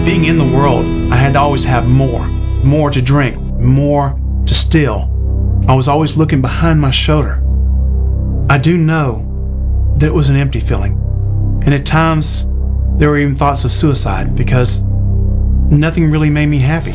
Being in the world, I had to always have more to drink, more to steal. I was always looking behind my shoulder. I do know that it was an empty feeling. And at times, there were even thoughts of suicide because nothing really made me happy.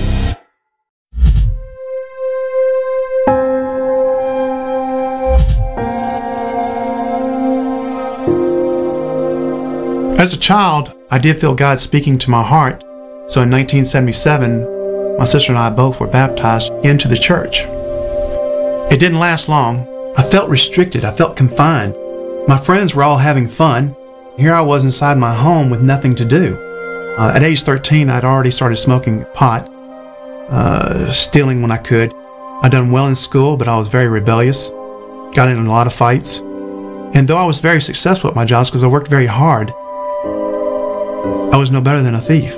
As a child, I did feel God speaking to my heart. So in 1977, my sister and I both were baptized into the church. It didn't last long. I felt restricted. I felt confined. My friends were all having fun. Here I was inside my home with nothing to do. At age 13, I'd already started smoking pot, stealing when I could. I'd done well in school, but I was very rebellious. Got in a lot of fights. And though I was very successful at my jobs because I worked very hard, I was no better than a thief.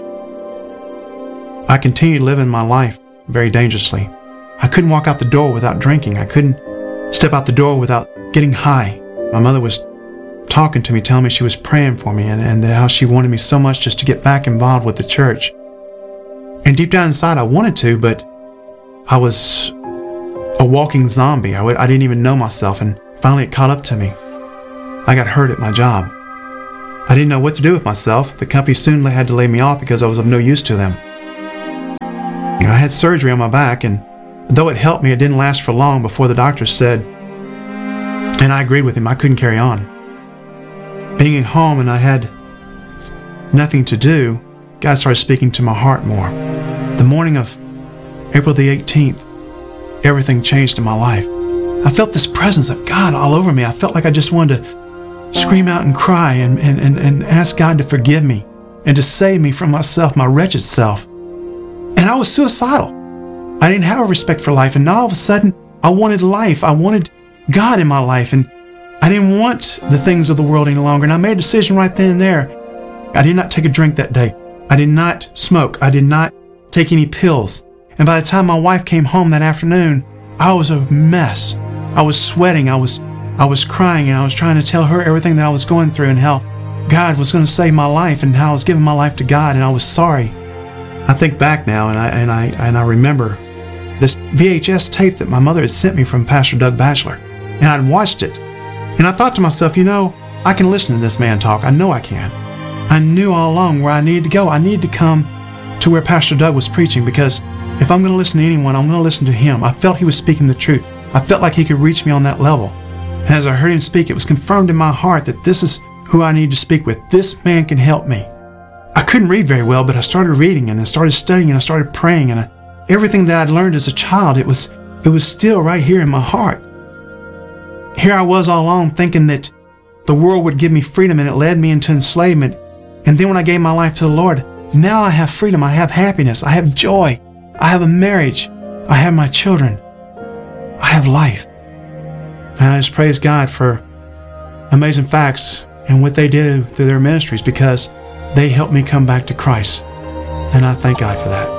I continued living my life very dangerously. I couldn't walk out the door without drinking. I couldn't step out the door without getting high. My mother was talking to me, telling me she was praying for me and how she wanted me so much just to get back involved with the church. And deep down inside, I wanted to, but I was a walking zombie. I didn't even know myself, and finally it caught up to me. I got hurt at my job. I didn't know what to do with myself. The company soon had to lay me off because I was of no use to them. I had surgery on my back, and though it helped me, it didn't last for long before the doctor said, and I agreed with him, I couldn't carry on. Being at home and I had nothing to do, God started speaking to my heart more. The morning of April the 18th, everything changed in my life. I felt this presence of God all over me. I felt like I just wanted to scream out and cry and ask God to forgive me and to save me from myself, my wretched self. And I was suicidal. I didn't have a respect for life. And now all of a sudden, I wanted life. I wanted God in my life. And I didn't want the things of the world any longer. And I made a decision right then and there. I did not take a drink that day. I did not smoke. I did not take any pills. And by the time my wife came home that afternoon, I was a mess. I was sweating. I was crying, and I was trying to tell her everything that I was going through and how God was going to save my life and how I was giving my life to God, and I was sorry. I think back now, and I remember this VHS tape that my mother had sent me from Pastor Doug Batchelor, and I'd watched it, and I thought to myself, I can listen to this man talk. I know I can. I knew all along where I needed to go. I needed to come to where Pastor Doug was preaching, because if I'm going to listen to anyone, I'm going to listen to him. I felt he was speaking the truth. I felt like he could reach me on that level. And as I heard him speak, it was confirmed in my heart that this is who I need to speak with. This man can help me. I couldn't read very well, but I started reading and I started studying and I started praying, and everything that I'd learned as a child, it was still right here in my heart. Here I was all along thinking that the world would give me freedom, and it led me into enslavement. And then when I gave my life to the Lord, now I have freedom, I have happiness, I have joy, I have a marriage, I have my children, I have life. And I just praise God for Amazing Facts and what they do through their ministries, because they helped me come back to Christ. And I thank God for that.